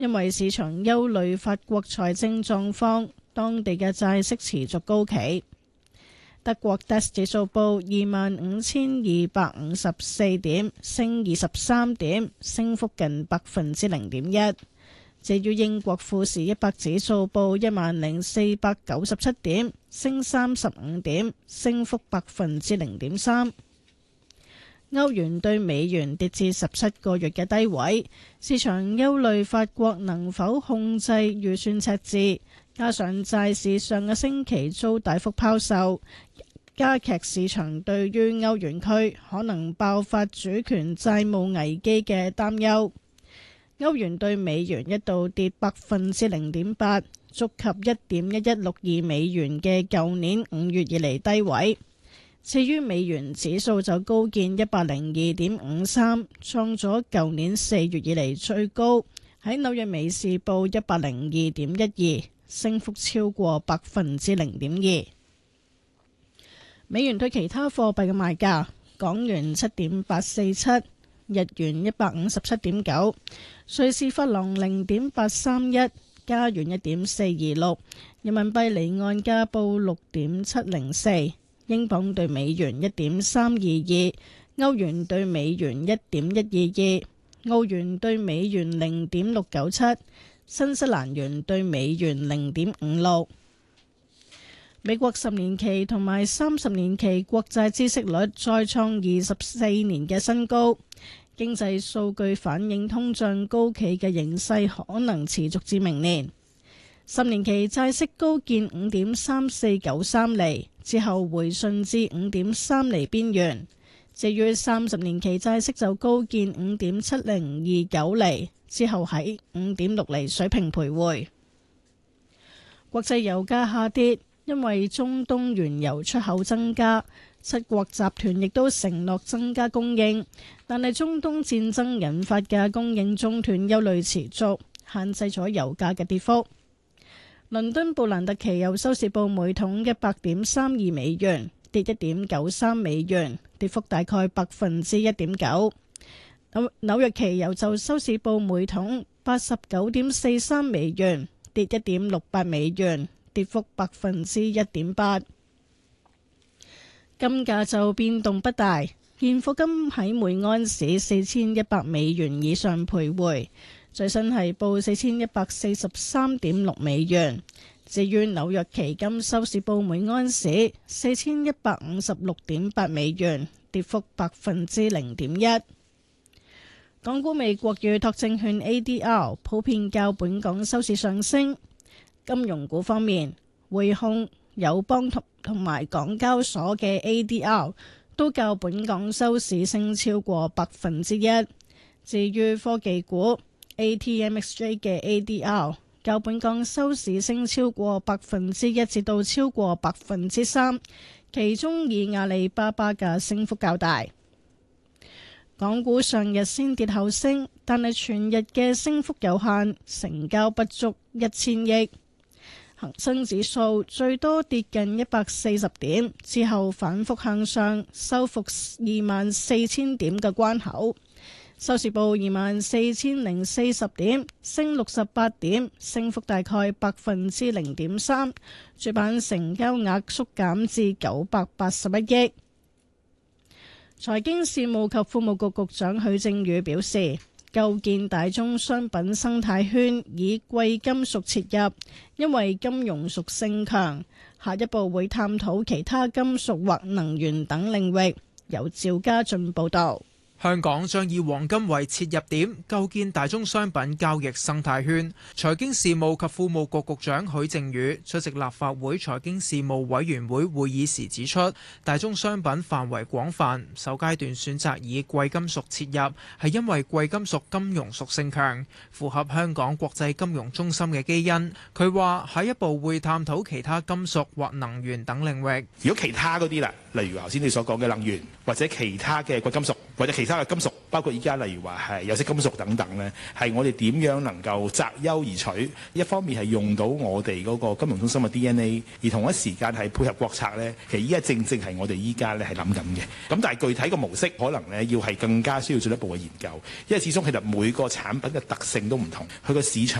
因為市場憂慮法國財政狀況，當地嘅債息持續高企。德國 DAX 指數報25,254點，升23點，升幅近0.1%。至於英國富時100指數報10,497點，升35點，升幅0.3%。歐元對美元跌至17個月嘅低位，市場憂慮法國能否控制預算赤字，加上債市上個星期遭大幅拋售，加劇市場對於歐元區可能爆發主權債務危機嘅擔憂。歐元對美元一度跌0.8%，觸及1.1162美元嘅舊年5月以嚟低位。至於美元指數就高見102.53，創咗舊年4月以嚟最高。喺紐約美市報102.12，升幅超過0.2%。美元對其他貨幣嘅賣價：港元7.847。日元157.9，瑞士法郎0.831，加元1.426，人民幣離岸價報6.704，英鎊兌美元1.322，歐元兌美元1.122，澳元兌美元0.697，新西蘭元兌美元0.56。美國10年期同埋30年期國債孳息率再創24年嘅新高。經濟數據反映通脹高企嘅形勢可能持續至明年。10年期債息高見5.3493厘，之後回順至5.3厘邊緣。至於30年期債息就高見5.7029厘，之後喺5.6厘水平徘徊。國際油價下跌，因為中東原油出口增加。7國集團亦都承諾增加供應，但係中東戰爭引發嘅供應中斷憂慮持續，限制咗油價嘅跌幅。倫敦布蘭特期油收市報每桶100.32美元，跌1.93美元，跌幅大概1.9%。紐約期油就收市報每桶89.43美元，跌1.68美元，跌幅1.8%。金價就變動不大，現貨金喺每安士4100美元以上徘徊，最新係報4143.6美元。至於紐約期金收市報每安士4156.8美元，跌幅0.1%。港股美國預託證券 ADR 普遍較本港收市上升。金融股方面，匯控、友邦同埋港交所嘅 ADR 都較本港收市升超過1%。至於科技股 ATMXJ 嘅 ADR 較本港收市升超過1%至到超過3%，其中以阿里巴巴嘅升幅較大。港股上日先跌後升，但係全日嘅升幅有限，成交不足1000億。恒生指數最多跌近140點，之後反覆向上，收復24,000點嘅關口，收市報24,040點，升68點，升幅大概0.3%。主板成交額縮減至981億。財經事務及庫務局局長許正宇表示，構建大宗商品生態圈，以貴金屬切入，因為金融屬性強。下一步會探討其他金屬或能源等領域。由趙家俊報道。 香港將以黃金為切入點，構建大宗商品交易生態圈。財經事務及庫務局局長許正宇出席立法會財經事務委員會會議時指出，大宗商品範圍廣泛，首階段選擇以貴金屬切入，係因為貴金屬金融屬性強，符合香港國際金融中心嘅基因。佢話下一步會探討其他金屬或能源等領域。 如果其他嗰啲啦，例如頭先你所講嘅能源或者其他嘅貴金屬， 或者其他嘅金屬，包括依家例如話係有色金屬等等呢，係我哋點樣能夠擇優而取？一方面係用到我哋嗰個金融中心嘅 DNA， 而同一時間係配合國策呢。其實依家正正係我哋依家咧係諗緊嘅。咁但係具體嘅模式可能呢要係更加需要進一步嘅研究，因為始終其實每個產品嘅特性都唔同，佢個市場